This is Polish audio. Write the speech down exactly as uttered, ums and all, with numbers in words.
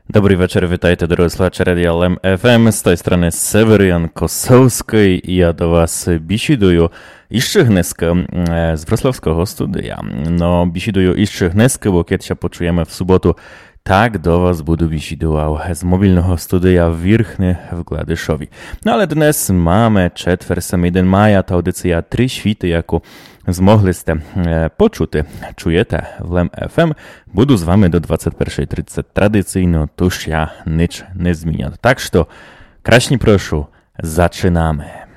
Добрий вечір, вітайте, дорогі слухачі Радіо Лем еф ем, з тої сторони Северян Косовський, і я до вас бесідую іще гнизько з Wrocławskiego студія. Но бесідую іще гнизько, бо keď się почуємо в суботу, tak do was budu besidował z mobilnego studia w Wierchny w Gladyszowi. No ale dnes mamy четвер, jeden maja, ta audycja Trzy Świty, jaką zmogliście e, почути, czujecie w Lem еф ем. Budu z wami do двадцять першої тридцять tradycyjno, tuż ja nic nie zmieniam. Tak, że kraśnie proszę, zaczynamy.